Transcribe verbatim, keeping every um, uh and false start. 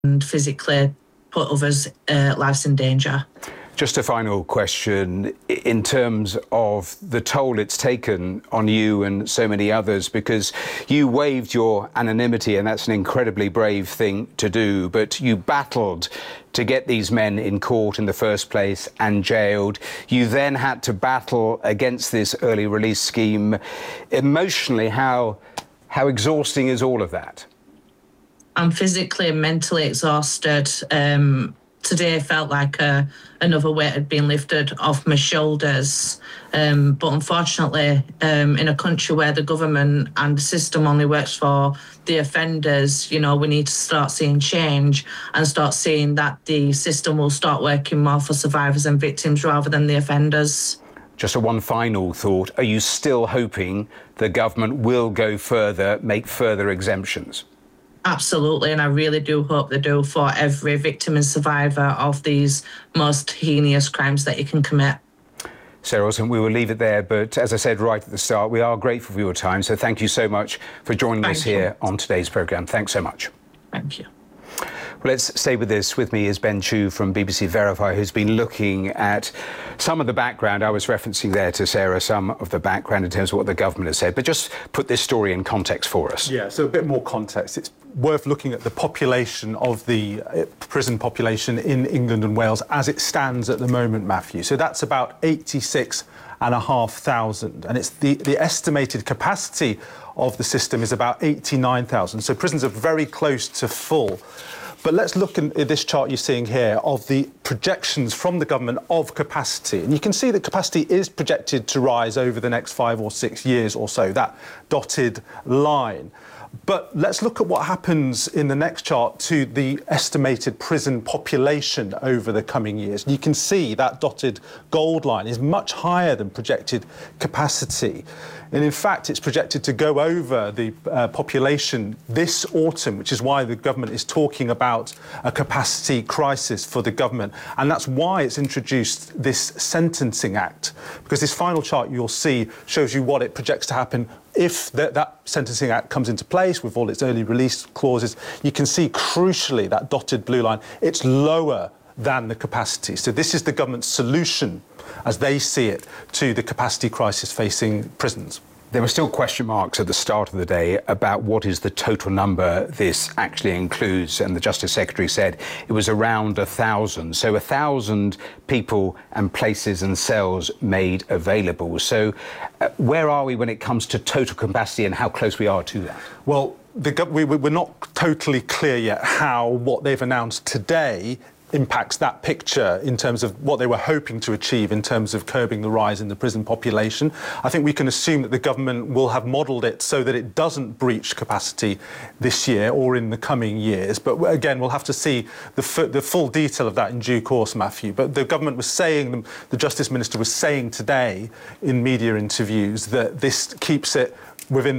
and physically put others' uh, lives in danger. Just a final question in terms of the toll it's taken on you and so many others, because you waived your anonymity, and that's an incredibly brave thing to do, but you battled to get these men in court in the first place and jailed. You then had to battle against this early release scheme. Emotionally, how, how exhausting is all of that? I'm physically and mentally exhausted. Um, Today felt like a, another weight had been lifted off my shoulders. Um, but unfortunately, um, in a country where the government and the system only works for the offenders, you know, we need to start seeing change and start seeing that the system will start working more for survivors and victims rather than the offenders. Just a one final thought. Are you still hoping the government will go further, make further exemptions? Absolutely, and I really do hope they do for every victim and survivor of these most heinous crimes that you can commit. Sarah Olsen, we will leave it there, but as I said right at the start, we are grateful for your time, so thank you so much for joining Thank us you. here on today's programme. Thanks so much. Thank you. Well, let's stay with this. With me is Ben Chew from B B C Verify, who's been looking at some of the background. I was referencing there to Sarah some of the background in terms of what the government has said, but just put this story in context for us. Yeah, so a bit more context. It's worth looking at the population of the uh, prison population in England and Wales as it stands at the moment, Matthew. So that's about eighty-six and a half thousand, and it's the, the estimated capacity of the system is about eighty-nine thousand. So prisons are very close to full. But let's look at this chart you're seeing here of the projections from the government of capacity. And you can see that capacity is projected to rise over the next five or six years or so, that dotted line. But let's look at what happens in the next chart to the estimated prison population over the coming years. You can see that dotted gold line is much higher than projected capacity. And in fact, it's projected to go over the uh, population this autumn, which is why the government is talking about a capacity crisis for the government. And that's why it's introduced this Sentencing Act, because this final chart you'll see shows you what it projects to happen if that, that Sentencing Act comes into place with all its early release clauses. You can see crucially that dotted blue line, it's lower than the capacity. So this is the government's solution, as they see it, to the capacity crisis facing prisons. There were still question marks at the start of the day about what is the total number this actually includes, and the Justice Secretary said it was around a thousand. So a thousand people and places and cells made available. So uh, where are we when it comes to total capacity and how close we are to that? Well, the, we, we're not totally clear yet how what they've announced today impacts that picture in terms of what they were hoping to achieve in terms of curbing the rise in the prison population. I think we can assume that the government will have modelled it so that it doesn't breach capacity this year or in the coming years. But again, we'll have to see the, f the full detail of that in due course, Matthew. But the government was saying, the Justice Minister was saying today in media interviews that this keeps it within